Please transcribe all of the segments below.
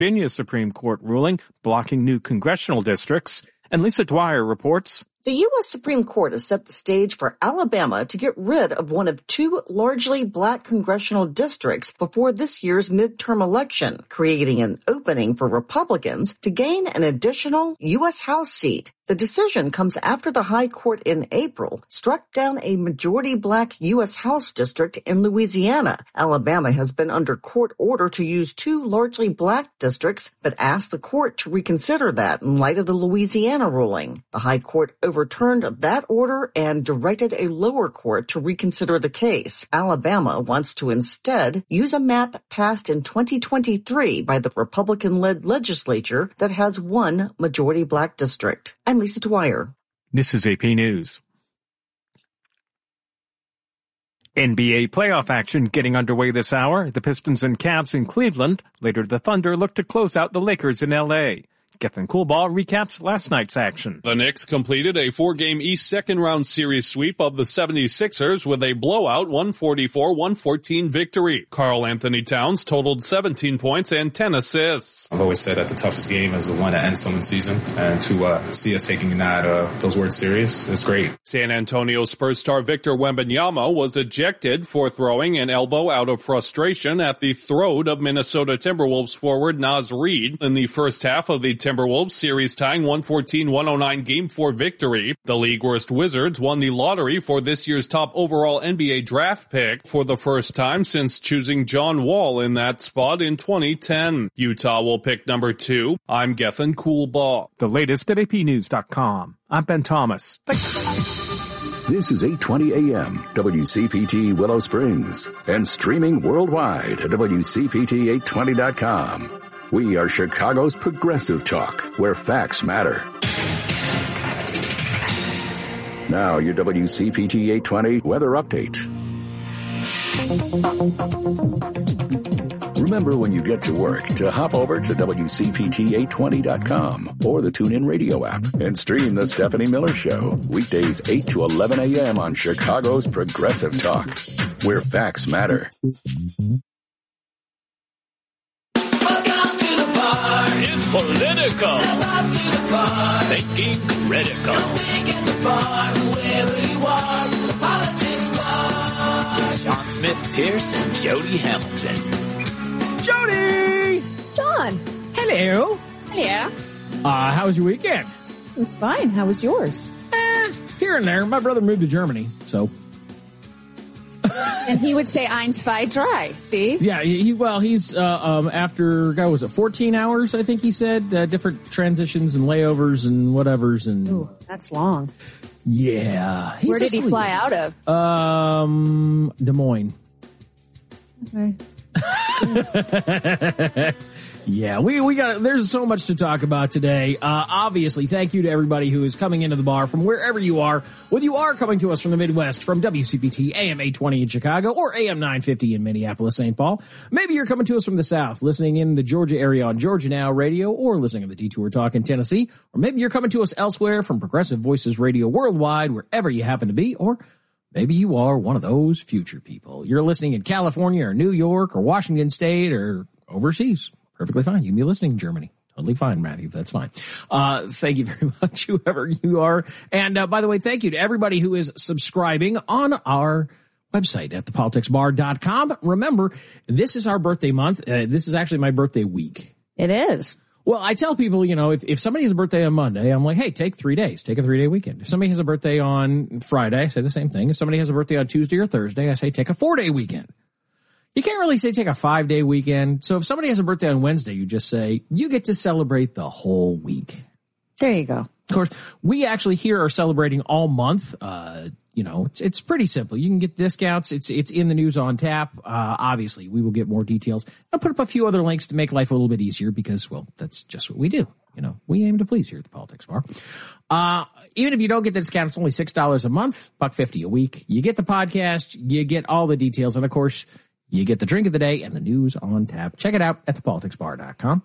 Virginia Supreme Court ruling blocking new congressional districts. And Lisa Dwyer reports. The U.S. Supreme Court has set the stage for Alabama to get rid of one of two largely black congressional districts before this year's midterm election, creating an opening for Republicans to gain an additional U.S. House seat. The decision comes after the High Court in April struck down a majority black U.S. House district in Louisiana. Alabama has been under court order to use two largely black districts, but asked the court to reconsider that in light of the Louisiana ruling. The High Court overturned that order and directed a lower court to reconsider the case. Alabama wants to instead use a map passed in 2023 by the Republican-led legislature that has one majority black district. I'm Lisa Dwyer. This is AP News. NBA playoff action getting underway this hour. The Pistons and Cavs in Cleveland. Later, the Thunder look to close out the Lakers in L.A. Gethin Coolball recaps last night's action. The Knicks completed a four-game East second-round series sweep of the 76ers with a blowout 144-114 victory. Karl Anthony Towns totaled 17 points and 10 assists. I've always said that the toughest game is the one that ends someone's season, and to see us taking those words serious is great. San Antonio Spurs star Victor Wembanyama was ejected for throwing an elbow out of frustration at the throat of Minnesota Timberwolves forward Naz Reid in the first half of the Timberwolves series tying 114-109 Game 4 victory. The league worst Wizards won the lottery for this year's top overall NBA draft pick for the first time since choosing John Wall in that spot in 2010. Utah will pick number 2. I'm Gethin Coolball. The latest at apnews.com. I'm Ben Thomas. This is 820 AM, WCPT Willow Springs, and streaming worldwide at WCPT820.com. We are Chicago's progressive talk, where facts matter. Now, your WCPT 820 weather update. Remember when you get to work to hop over to WCPT820.com or the TuneIn Radio app and stream The Stephanie Miller Show. Weekdays 8 to 11 a.m. on Chicago's progressive talk, where facts matter. It's political. Step up to the bar. Thinking critical. You're thinking the bar, wherever you are, the politics bar. With Sean Smith Pierce and Jody Hamilton. Jody! John. Hello. Hello. How was your weekend? It was fine. How was yours? Here and there. My brother moved to Germany, so. And he would say ein, zwei, drei. See? Yeah, he's after, 14 hours, I think he said, different transitions and layovers and whatevers. And ooh, that's long. Yeah. Where did he fly out of? Des Moines. Okay. Yeah, we got, there's so much to talk about today. Obviously, thank you to everybody who is coming into the bar from wherever you are. Whether you are coming to us from the Midwest, from WCPT AM 820 in Chicago or AM 950 in Minneapolis, St. Paul. Maybe you're coming to us from the South, listening in the Georgia area on Georgia Now Radio or listening on the Detour Talk in Tennessee. Or maybe you're coming to us elsewhere from Progressive Voices Radio worldwide, wherever you happen to be. Or maybe you are one of those future people. You're listening in California or New York or Washington State or overseas. Perfectly fine. You can be listening in Germany. Totally fine, Matthew. That's fine. Thank you very much, whoever you are. And by the way, thank you to everybody who is subscribing on our website at thepoliticsbar.com. Remember, this is our birthday month. This is actually my birthday week. It is. Well, I tell people, if somebody has a birthday on Monday, I'm like, hey, take 3 days. Take a 3-day weekend. If somebody has a birthday on Friday, I say the same thing. If somebody has a birthday on Tuesday or Thursday, I say take a 4-day weekend. You can't really say take a 5-day weekend. So if somebody has a birthday on Wednesday, you just say you get to celebrate the whole week. There you go. Of course, we actually here are celebrating all month. It's pretty simple. You can get discounts. It's in the news on tap. Obviously, we will get more details. I'll put up a few other links to make life a little bit easier because, well, that's just what we do. We aim to please here at the Politics Bar. Even if you don't get the discount, it's only $6 a month, $1.50 a week. You get the podcast, you get all the details, and of course, you get the drink of the day and the news on tap. Check it out at thepoliticsbar.com.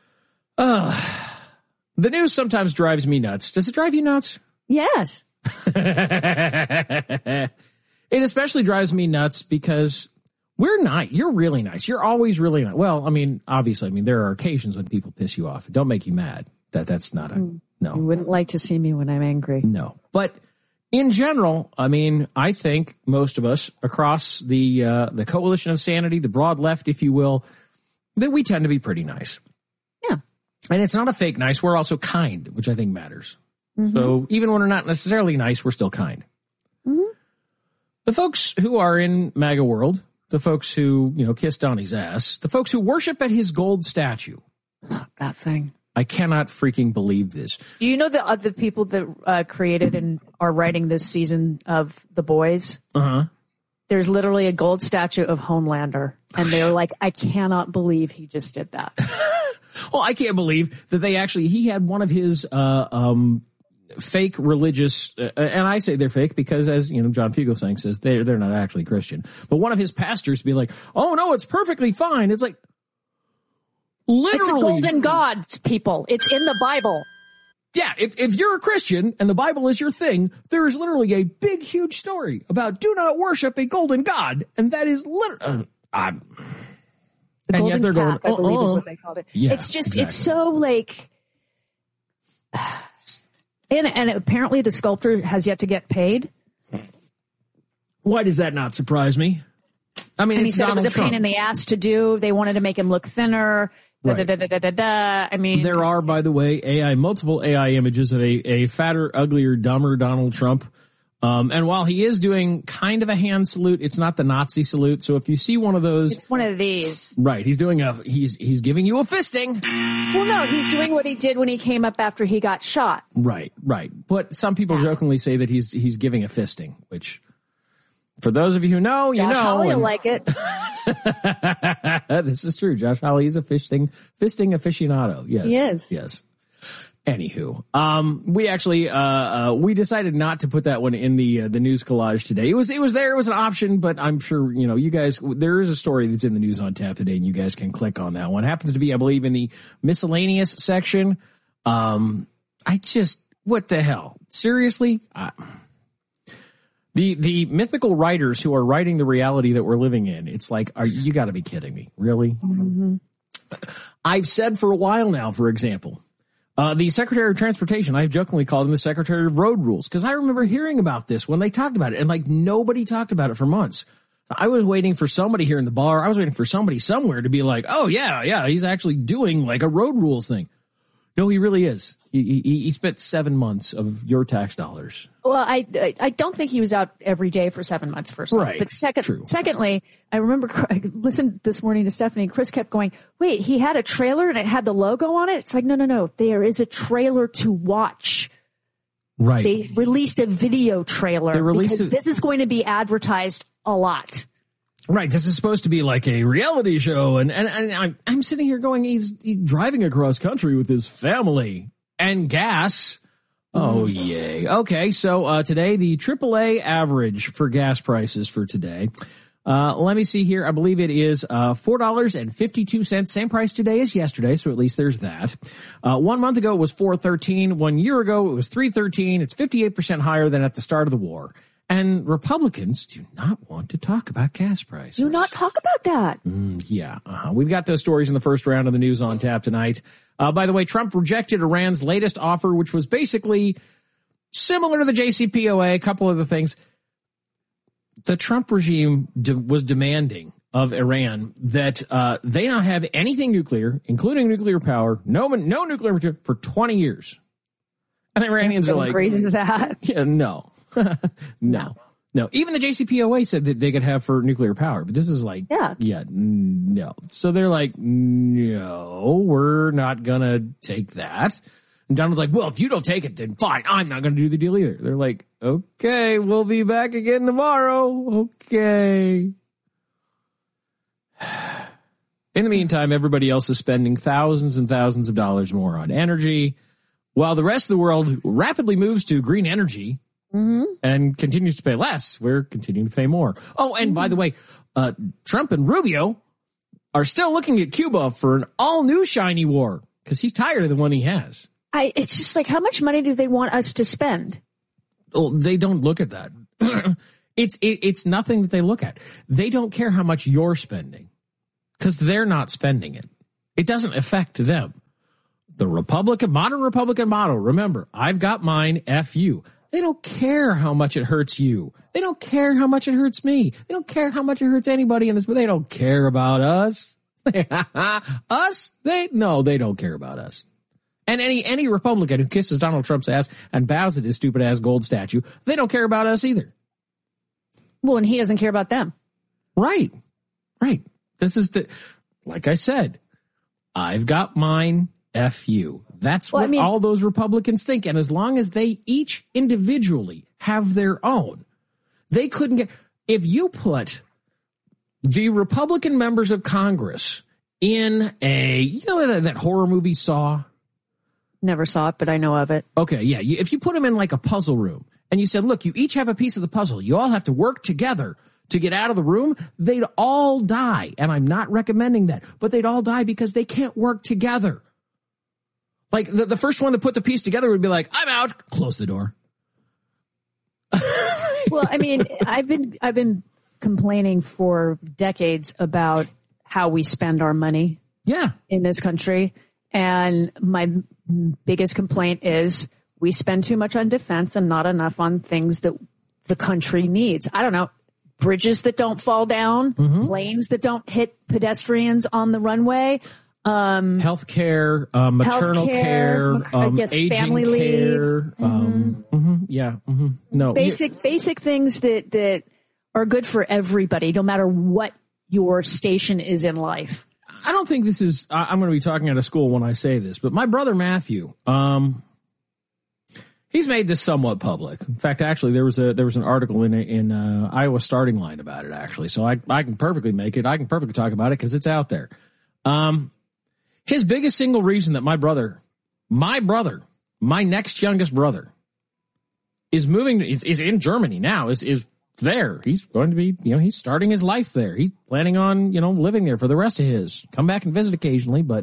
The news sometimes drives me nuts. Does it drive you nuts? Yes. It especially drives me nuts because We're nice. You're really nice. You're always really nice. Well, I mean, obviously, there are occasions when people piss you off. It don't make you mad. That's not a no. You wouldn't like to see me when I'm angry. No. But in general, I mean, I think most of us across the coalition of sanity, the broad left, if you will, that we tend to be pretty nice. Yeah. And it's not a fake nice. We're also kind, which I think matters. Mm-hmm. So even when we're not necessarily nice, we're still kind. Mm-hmm. The folks who are in MAGA world, the folks who, kiss Donnie's ass, the folks who worship at his gold statue. That thing. I cannot freaking believe this. Do you know the other people that created and are writing this season of The Boys? Uh-huh. There's literally a gold statue of Homelander. And they're like, I cannot believe he just did that. Well, I can't believe that he had one of his fake religious, and I say they're fake because, as John Fugelsang says, they're not actually Christian. But one of his pastors be like, "Oh no, it's perfectly fine." It's like, literally, it's a golden god, people. It's in the Bible. Yeah, if you're a Christian and the Bible is your thing, there is literally a big, huge story about do not worship a golden god, and that is literally. The and golden yet they're calf, going, I believe is what they called it. Yeah, it's just, exactly. It's so like, and apparently the sculptor has yet to get paid. Why does that not surprise me? I mean, and he it's said Donald it was a Trump. pain in the ass to do. They wanted to make him look thinner. Right. I mean, there are, by the way, multiple AI images of a fatter, uglier, dumber Donald Trump. And while he is doing kind of a hand salute, it's not the Nazi salute. So if you see one of those, it's one of these. Right. He's doing he's giving you a fisting. Well, no, he's doing what he did when he came up after he got shot. Right. But some people jokingly say that he's giving a fisting, which for those of you who know, you Josh know. Hawley will like it. This is true. Josh Hawley is a fisting aficionado. Yes. He is. Yes. Anywho, we actually, we decided not to put that one in the news collage today. It was there. It was an option, but I'm sure, you guys, there is a story that's in the news on tap today and you guys can click on that one. It happens to be, I believe, in the miscellaneous section. What the hell? Seriously? The mythical writers who are writing the reality that we're living in, it's like, you gotta be kidding me. Really? Mm-hmm. I've said for a while now, for example, the Secretary of Transportation, I've jokingly called him the Secretary of Road Rules, because I remember hearing about this when they talked about it, and nobody talked about it for months. I was waiting for somebody here in the bar. I was waiting for somebody somewhere to be like, oh yeah, he's actually doing a road rules thing. No, he really is. He spent 7 months of your tax dollars. Well, I don't think he was out every day for 7 months, first of all. But secondly, I remember I listened this morning to Stephanie, and Chris kept going, wait, he had a trailer and it had the logo on it? It's like, no. There is a trailer to watch. Right. They released a video trailer because this is going to be advertised a lot. Right. This is supposed to be like a reality show. And I'm sitting here going, he's driving across country with his family and gas. Oh, yay. Okay. So, today, the AAA average for gas prices for today. Let me see here. I believe it is, $4.52. Same price today as yesterday. So at least there's that. 1 month ago, it was $4.13. 1 year ago, it was $3.13. It's 58% higher than at the start of the war. And Republicans do not want to talk about gas prices. Do not talk about that. Yeah. We've got those stories in the first round of the news on tap tonight. By the way, Trump rejected Iran's latest offer, which was basically similar to the JCPOA, a couple of the things. The Trump regime was demanding of Iran that they not have anything nuclear, including nuclear power, no nuclear material for 20 years. And the Iranians are like, crazy to that. Yeah, no. No. Even the JCPOA said that they could have for nuclear power, but this is like, no. So they're like, no, we're not gonna take that. And Donald's like, well, if you don't take it, then fine, I'm not gonna do the deal either. They're like, okay, we'll be back again tomorrow. Okay. In the meantime, everybody else is spending thousands and thousands of dollars more on energy, while the rest of the world rapidly moves to green energy. Mm-hmm. And continues to pay less. We're continuing to pay more. Oh, and by the way, Trump and Rubio are still looking at Cuba for an all-new shiny war because he's tired of the one he has. It's just like, how much money do they want us to spend? Well, they don't look at that. It's nothing that they look at. They don't care how much you're spending because they're not spending it. It doesn't affect them. The modern Republican model, remember, I've got mine, F you. They don't care how much it hurts you. They don't care how much it hurts me. They don't care how much it hurts anybody in this, but they don't care about us. Us? They don't care about us. And any Republican who kisses Donald Trump's ass and bows at his stupid ass gold statue, they don't care about us either. Well, and he doesn't care about them. Right. This is like I said, I've got mine, F you. That's what all those Republicans think. And as long as they each individually have their own, they couldn't get, if you put the Republican members of Congress in that horror movie Saw? Never saw it, but I know of it. Okay, yeah. If you put them in like a puzzle room and you said, look, you each have a piece of the puzzle. You all have to work together to get out of the room. They'd all die. And I'm not recommending that, but they'd all die because they can't work together. Like the first one to put the piece together would be like, I'm out. Close the door. Well, I mean, I've been complaining for decades about how we spend our money in this country. And my biggest complaint is we spend too much on defense and not enough on things that the country needs. I don't know, bridges that don't fall down, planes that don't hit pedestrians on the runway. Healthcare, maternal care, aging family care. No, basic things that are good for everybody, no matter what your station is in life. I don't think this is, I'm going to be talking at a school when I say this, but my brother Matthew, he's made this somewhat public. In fact, actually, there was an article in Iowa Starting Line about it, actually. So I can perfectly make it. I can perfectly talk about it because it's out there. His biggest single reason that my next youngest brother is moving, is in Germany now, is there. He's going to be, he's starting his life there. He's planning on, living there for the rest of his. Come back and visit occasionally, but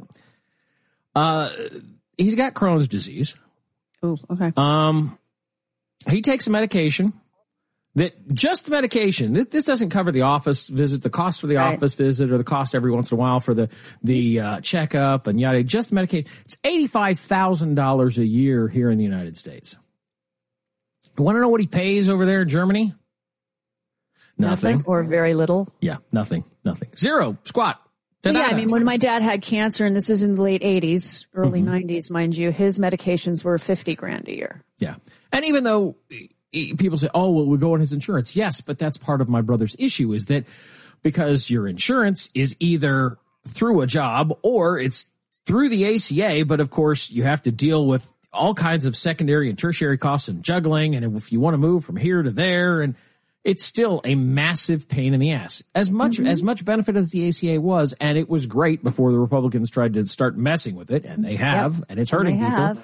he's got Crohn's disease. Oh, okay. He takes a medication just the medication. This doesn't cover the office visit, the cost for the office visit, or the cost every once in a while for the checkup and yada. Just the medication. It's $85,000 a year here in the United States. You want to know what he pays over there in Germany? Nothing. Or very little. Yeah, nothing. Zero. Squat. Yeah, I mean, when my dad had cancer, and this is in the late 80s, early 90s, mind you, his medications were $50,000 a year. Yeah. And even though people say, oh, well, we'll go on his insurance. Yes, but that's part of my brother's issue, is that because your insurance is either through a job or it's through the ACA, but of course you have to deal with all kinds of secondary and tertiary costs and juggling. And if you want to move from here to there, and it's still a massive pain in the ass. As much benefit as the ACA was, and it was great before the Republicans tried to start messing with it, and they have, and it's hurting people.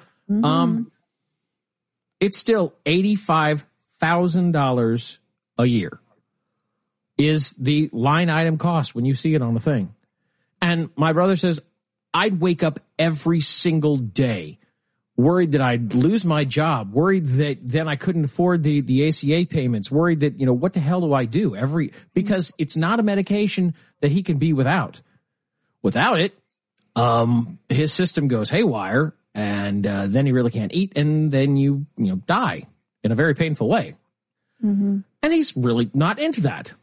It's still $85,000 a year is the line item cost when you see it on the thing. And my brother says, I'd wake up every single day worried that I'd lose my job, worried that then I couldn't afford the ACA payments, worried that, what the hell do I do? Because it's not a medication that he can be without. Without it, his system goes haywire, and then he really can't eat, and then you die in a very painful way. And he's really not into that.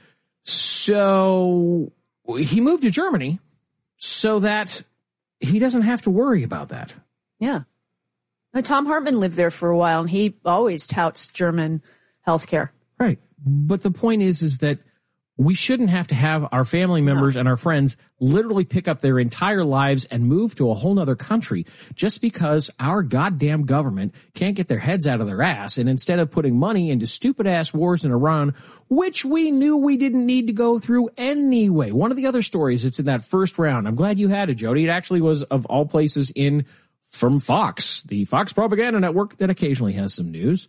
So he moved to Germany so that he doesn't have to worry about that. Yeah. Tom Hartman lived there for a while, and he always touts German healthcare. Right. But the point is that we shouldn't have to have our family members and our friends literally pick up their entire lives and move to a whole nother country just because our goddamn government can't get their heads out of their ass. And instead of putting money into stupid ass wars in Iran, which we knew we didn't need to go through anyway. One of the other stories, it's in that first round. I'm glad you had it, Jody. It actually was, of all places, from Fox, the Fox propaganda network that occasionally has some news.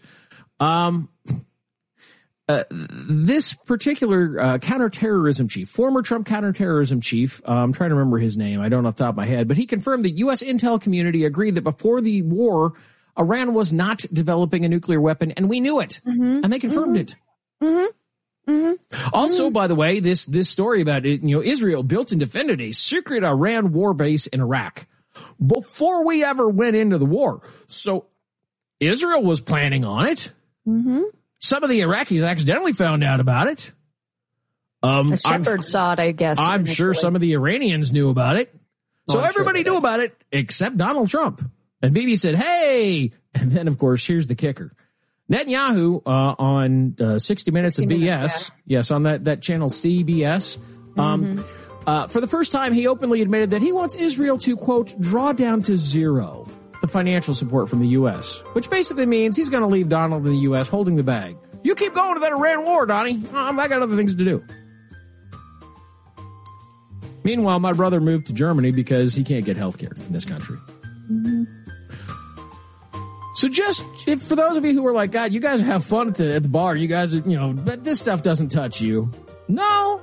This particular counterterrorism chief, former Trump counterterrorism chief, I'm trying to remember his name, I don't know off the top of my head, but he confirmed the U.S. intel community agreed that before the war, Iran was not developing a nuclear weapon, and we knew it, and they confirmed it. Also, by the way, this story about it, Israel built and defended a secret Iran war base in Iraq before we ever went into the war. So Israel was planning on it. Some of the Iraqis accidentally found out about it. The shepherd saw it, I guess. I'm initially. sure some of the Iranians knew about it. So everybody knew about it except Donald Trump. And Bibi said, hey. And then, of course, here's the kicker. Netanyahu on 60 Minutes of BS, yes, on that channel CBS, for the first time, he openly admitted that he wants Israel to, quote, draw down to zero the financial support from the U.S., which basically means he's going to leave Donald in the U.S. holding the bag. You keep going to that Iran war, Donnie. I got other things to do. Meanwhile, my brother moved to Germany because he can't get health care in this country. So just for those of you who are like, God, you guys have fun at the bar. You guys, but this stuff doesn't touch you. No,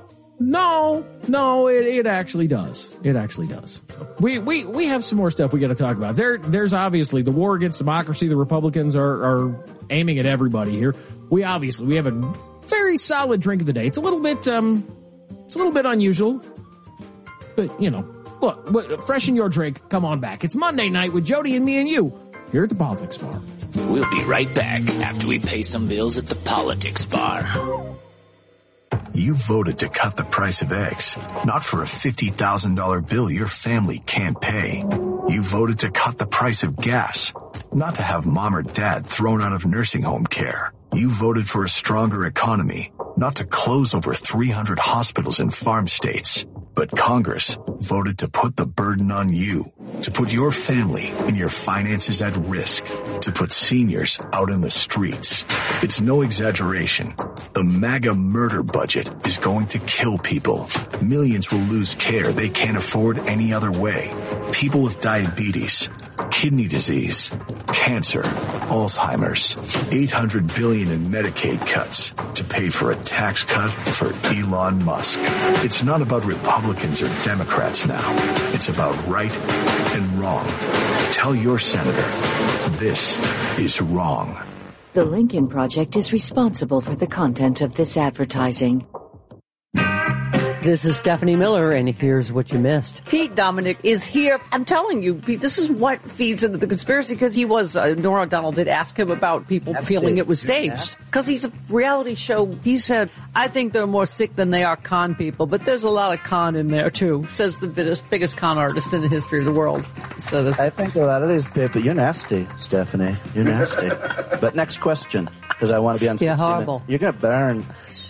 it actually does. It actually does. We have some more stuff we got to talk about. There's obviously the war against democracy. The Republicans are aiming at everybody here. We have a very solid drink of the day. It's a little bit unusual, but look, freshen your drink. Come on back. It's Monday night with Jody and me and you. Here at the Politics Bar. We'll be right back after we pay some bills at the Politics Bar. You voted to cut the price of eggs, not for a $50,000 bill your family can't pay. You voted to cut the price of gas, not to have mom or dad thrown out of nursing home care. You voted for a stronger economy, not to close over 300 hospitals in farm states. But Congress voted to put the burden on you, to put your family and your finances at risk, to put seniors out in the streets. It's no exaggeration. The MAGA murder budget is going to kill people. Millions will lose care they can't afford any other way. People with diabetes, kidney disease, cancer, Alzheimer's, $800 billion in Medicaid cuts to pay for a tax cut for Elon Musk. It's not about Republicans or Democrats now. It's about right and wrong. Tell your senator, this is wrong. The Lincoln Project is responsible for the content of this advertising. This is Stephanie Miller, and here's what you missed. Pete Dominic is here. I'm telling you, Pete, this is what feeds into the conspiracy, because he was, Norah O'Donnell did ask him about people feeling it was staged. Because he's a reality show. He said, I think they're more sick than they are con people, but there's a lot of con in there, too, says the biggest con artist in the history of the world. So I think a lot of these people, you're nasty, Stephanie. You're nasty. But next question, because I want to be on 60 Minutes. Horrible. You're going to burn.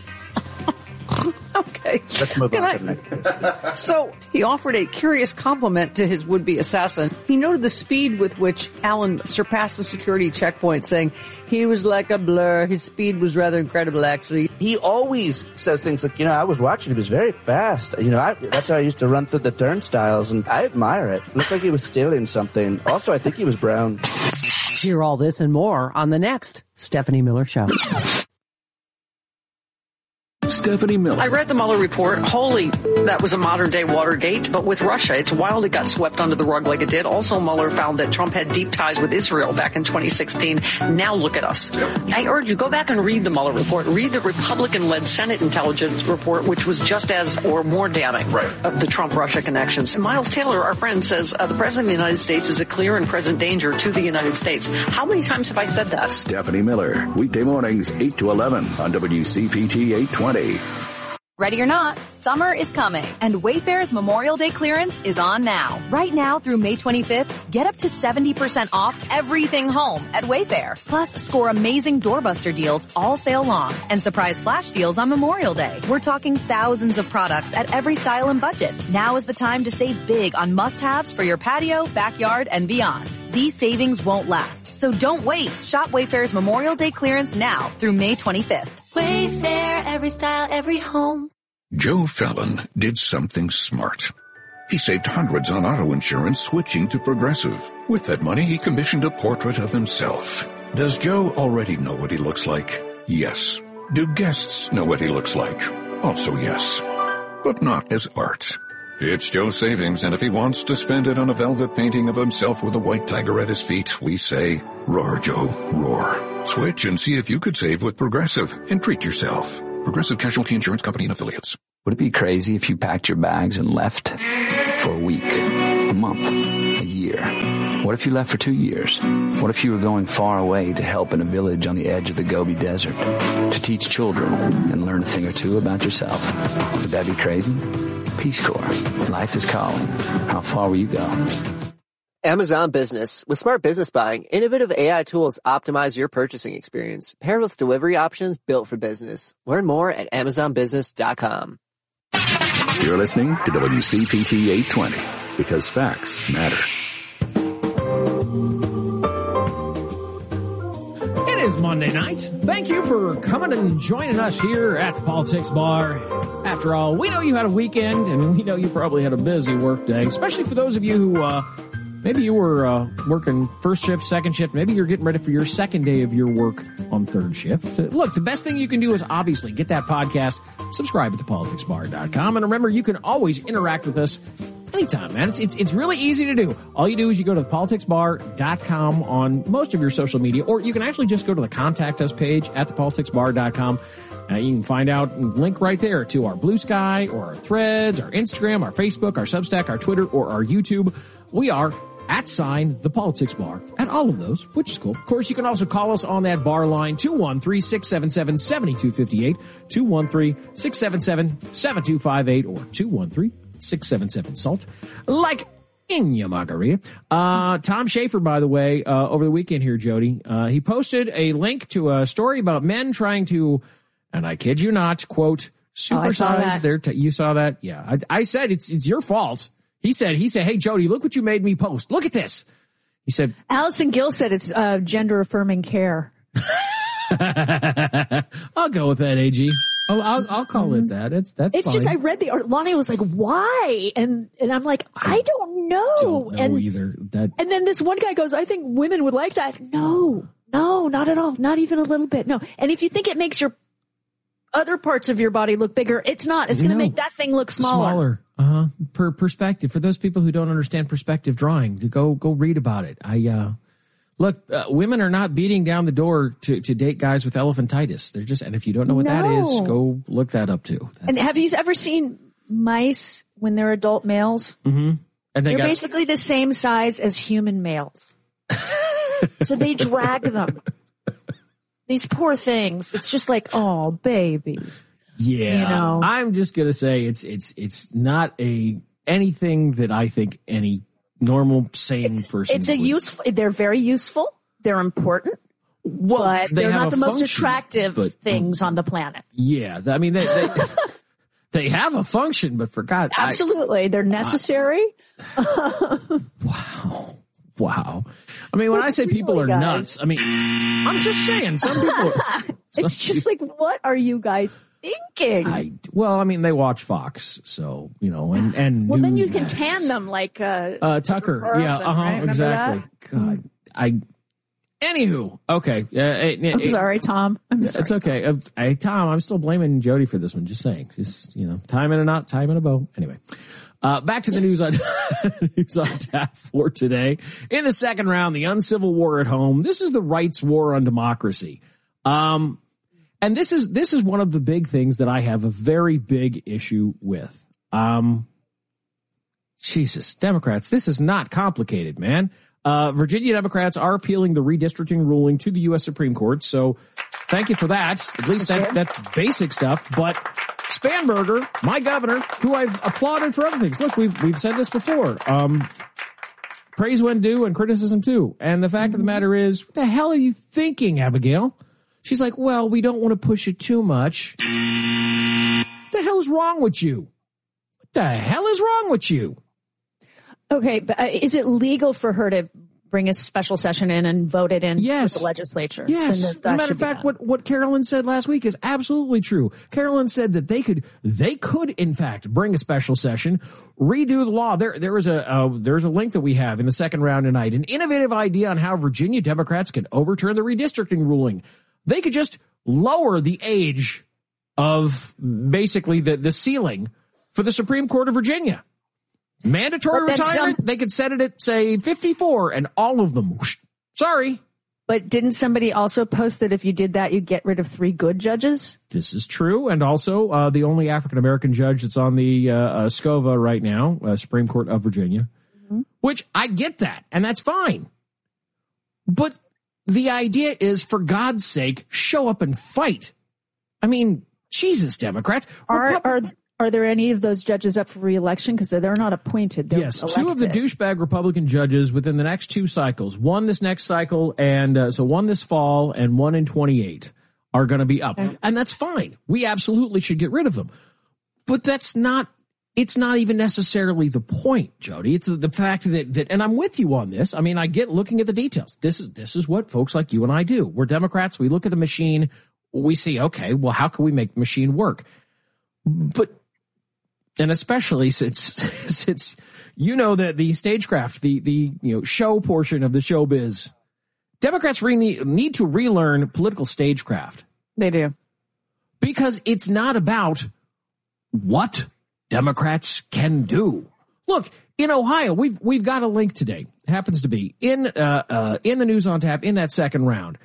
Okay. Let's move on to the next question. So he offered a curious compliment to his would-be assassin. He noted the speed with which Allen surpassed the security checkpoint, saying he was like a blur. His speed was rather incredible, actually. He always says things like, I was watching. He was very fast. That's how I used to run through the turnstiles, and I admire it. Looked like he was stealing something. Also, I think he was brown. Hear all this and more on the next Stephanie Miller Show. Stephanie Miller. I read the Mueller report. Holy, that was a modern-day Watergate. But with Russia, it's wild it got swept under the rug like it did. Also, Mueller found that Trump had deep ties with Israel back in 2016. Now look at us. Yep. I urge you, go back and read the Mueller report. Read the Republican-led Senate intelligence report, which was just as or more damning of the Trump-Russia connections. Miles Taylor, our friend, says the President of the United States is a clear and present danger to the United States. How many times have I said that? Stephanie Miller, weekday mornings, 8 to 11 on WCPT 820. Ready or not, summer is coming, and Wayfair's Memorial Day clearance is on now. Right now through May 25th, get up to 70% off everything home at Wayfair. Plus, score amazing doorbuster deals all sale long and surprise flash deals on Memorial Day. We're talking thousands of products at every style and budget. Now is the time to save big on must-haves for your patio, backyard, and beyond. These savings won't last, so don't wait. Shop Wayfair's Memorial Day clearance now through May 25th. Wayfair, every style, every home. Joe Fallon did something smart. He saved hundreds on auto insurance switching to Progressive. With that money, he commissioned a portrait of himself. Does Joe already know what he looks like? Yes. Do guests know what he looks like? Also yes. But not as art. It's Joe's savings, and if he wants to spend it on a velvet painting of himself with a white tiger at his feet, we say, roar, Joe, roar. Switch and see if you could save with Progressive and treat yourself. Progressive Casualty Insurance Company and Affiliates. Would it be crazy if you packed your bags and left for a week, a month, a year? What if you left for 2 years? What if you were going far away to help in a village on the edge of the Gobi Desert, to teach children and learn a thing or two about yourself? Would that be crazy? Peace Corps. Life is calling. How far will you go? Amazon Business. With smart business buying, innovative AI tools optimize your purchasing experience, paired with delivery options built for business. Learn more at AmazonBusiness.com. You're listening to WCPT 820 because facts matter. It is Monday night. Thank you for coming and joining us here at the Politics Bar. After all, we know you had a weekend, and we know you probably had a busy work day, especially for those of you who maybe you were working first shift, second shift. Maybe you're getting ready for your second day of your work on third shift. Look, the best thing you can do is obviously get that podcast, subscribe at thepoliticsbar.com, and remember, you can always interact with us anytime, man. It's really easy to do. All you do is you go to thepoliticsbar.com on most of your social media, or you can actually just go to the Contact Us page at thepoliticsbar.com. You can find out and link right there to our Blue Sky or our Threads, our Instagram, our Facebook, our Substack, our Twitter, or our YouTube. We are @The Politics Bar at all of those, which is cool. Of course, you can also call us on that bar line, 213-677-7258, 213-677-7258, or 213-677-SALT, like in your margarita. Tom Schaefer, by the way, over the weekend here, Jody, he posted a link to a story about men trying to, and I kid you not, quote, supersize their, you saw that? Yeah. I said, it's your fault. He said, hey, Jody, look what you made me post. Look at this. He said, Allison Gill said it's gender affirming care. I'll go with that, AG. I'll call it that. It's fine. Just, I read the article. Lonnie was like, why? And I'm like, I don't know. Don't know either. And then this one guy goes, I think women would like that. No, not at all. Not even a little bit. No. And if you think it makes your other parts of your body look bigger, it's not. It's going to make that thing look smaller. Per perspective. For those people who don't understand perspective drawing, to go read about it. Look, women are not beating down the door to date guys with elephantitis. They're just, and if you don't know what that is, go look that up too. And have you ever seen mice when they're adult males? Mm-hmm. And they're basically the same size as human males. So they drag them. These poor things. It's just like, oh, baby. Yeah. You know? I'm just going to say it's not anything that I think any normal, sane person. They're very useful. They're important. But they're not the most attractive things on the planet. Yeah. I mean, they have a function, but for God. Absolutely. They're necessary. Wow. I mean, when I say people are nuts, I mean, I'm just saying some people. It's just like, what are you guys thinking? They watch Fox, so, and well, then you can tan them like Tucker. Right? Exactly. God, anywho, okay. I'm sorry, Tom. It's okay. Tom, I'm still blaming Jody for this one. Just saying, time in a knot, time in a bow. Anyway. Back to the news on tap for today. In the second round, the uncivil war at home. This is the rights war on democracy. And this is one of the big things that I have a very big issue with. Jesus, Democrats, this is not complicated, man. Virginia Democrats are appealing the redistricting ruling to the U.S. Supreme Court. So thank you for that. At least that's basic stuff. But Spanberger, my governor, who I've applauded for other things. Look, we've said this before. Praise when due and criticism too. And the fact of the matter is, what the hell are you thinking, Abigail? She's like, well, we don't want to push it too much. What the hell is wrong with you? What the hell is wrong with you? Okay, but is it legal for her to bring a special session in and vote it in with the legislature? Yes. As a matter of fact, what Carolyn said last week is absolutely true. Carolyn said that they could in fact bring a special session, redo the law. There's a link that we have in the second round tonight, an innovative idea on how Virginia Democrats can overturn the redistricting ruling. They could just lower the age of basically the ceiling for the Supreme Court of Virginia. Mandatory retirement, they could set it at, say, 54, and all of them, whoosh, sorry. But didn't somebody also post that if you did that, you'd get rid of 3 good judges? This is true. And also, the only African-American judge that's on the SCOVA right now, Supreme Court of Virginia, which I get that, and that's fine. But the idea is, for God's sake, show up and fight. I mean, Jesus, Democrats. Are there any of those judges up for re-election? Because they're not appointed. They're yes, elected. 2 of the douchebag Republican judges within the next 2 cycles, one this next cycle, and so one this fall and one in 28 are going to be up. Okay. And that's fine. We absolutely should get rid of them. But it's not even necessarily the point, Jody. It's the fact that, and I'm with you on this. I mean, I get looking at the details. This is what folks like you and I do. We're Democrats. We look at the machine. We see, okay, well, how can we make the machine work? But, and especially since you know that the stagecraft, the show portion of the showbiz, Democrats need to relearn political stagecraft. They do. Because it's not about what Democrats can do. Look, in Ohio, we've got a link today. It happens to be in the News on Tap in that second round.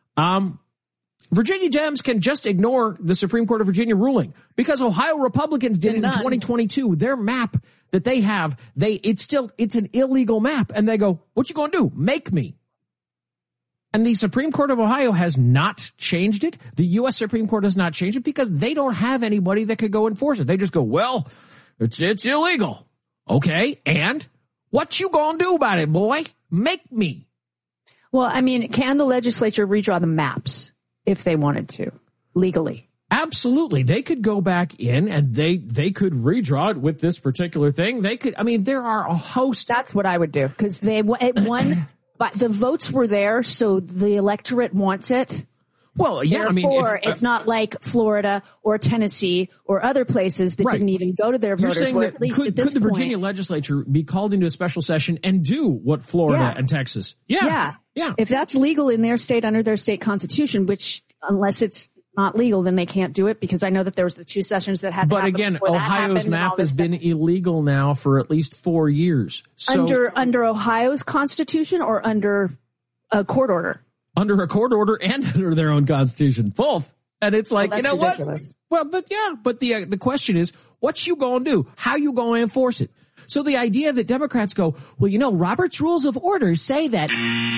Virginia Dems can just ignore the Supreme Court of Virginia ruling because Ohio Republicans did it in 2022. Their map that they have, it's an illegal map. And they go, what you going to do? Make me. And the Supreme Court of Ohio has not changed it. The U.S. Supreme Court has not changed it because they don't have anybody that could go enforce it. They just go, well, it's illegal. Okay. And what you going to do about it, boy? Make me. Well, I mean, can the legislature redraw the maps? If they wanted to, legally. Absolutely. They could go back in and they could redraw it with this particular thing. They could, I mean, there are a host. That's what I would do because it won, but the votes were there. So the electorate wants it. Well, yeah, therefore, it's not like Florida or Tennessee or other places that didn't even go to their voters. You're saying that could the Virginia legislature be called into a special session and do what Florida and Texas? Yeah. If that's legal in their state under their state constitution, which unless it's not legal, then they can't do it because I know that there was the 2 sessions that had to happen. But again, Ohio's map has been illegal now for at least 4 years. So, under Ohio's constitution or under a court order? Under a court order and under their own constitution, both. And it's like, you know ridiculous. What? Well, but the question is, what you gonna do? How you gonna enforce it? So the idea that Democrats go, well, Robert's Rules of Order say that.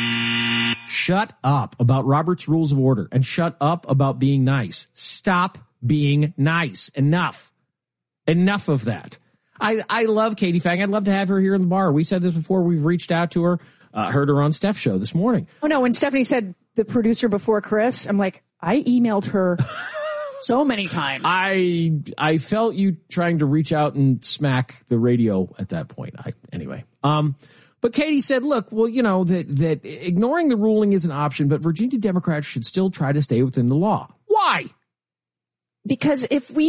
Shut up about Robert's Rules of Order and shut up about being nice. Stop being nice. Enough of that. I love Katie Fang. I'd love to have her here in the bar. We said this before. We've reached out to her. Heard her on Steph's show this morning. Oh, no. When Stephanie said the producer before Chris, I'm like, I emailed her so many times. I felt you trying to reach out and smack the radio at that point. Anyway. But Katie said, look, well, that ignoring the ruling is an option, but Virginia Democrats should still try to stay within the law. Why? Because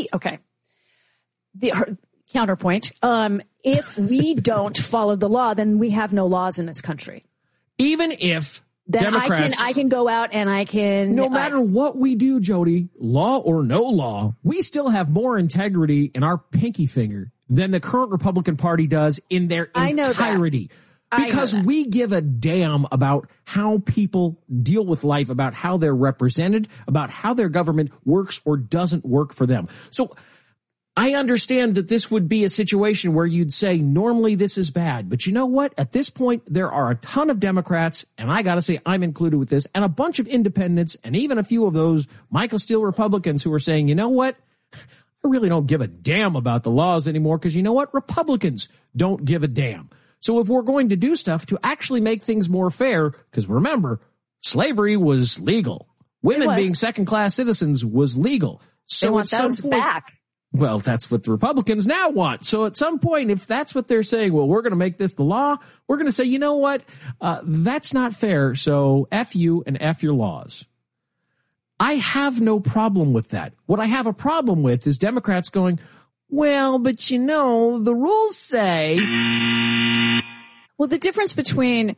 the counterpoint, if we don't follow the law, then we have no laws in this country. Even if then Democrats, I can go out and I can. No matter what we do, Jody, law or no law, we still have more integrity in our pinky finger than the current Republican Party does in their entirety. Because we give a damn about how people deal with life, about how they're represented, about how their government works or doesn't work for them. So I understand that this would be a situation where you'd say normally this is bad. But you know what? At this point, there are a ton of Democrats, and I got to say I'm included with this, and a bunch of independents, and even a few of those Michael Steele Republicans who are saying, you know what? I really don't give a damn about the laws anymore because you know what? Republicans don't give a damn. So if we're going to do stuff to actually make things more fair, because remember, slavery was legal. Women being second-class citizens was legal. So they want those back. Well, that's what the Republicans now want. So at some point, if that's what they're saying, well, we're going to make this the law, we're going to say, you know what? That's not fair. So F you and F your laws. I have no problem with that. What I have a problem with is Democrats going, well, but the rules say. Well, the difference between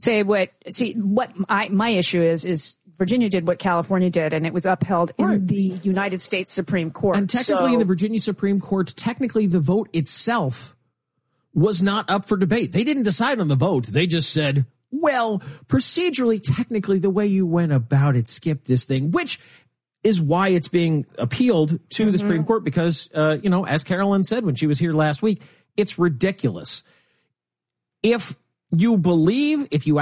my issue is Virginia did what California did, and it was upheld in the United States Supreme Court. And technically in the Virginia Supreme Court, technically the vote itself was not up for debate. They didn't decide on the vote. They just said, well, procedurally, technically, the way you went about it skipped this thing, which is why it's being appealed to the Supreme Court because, as Carolyn said when she was here last week, it's ridiculous. If you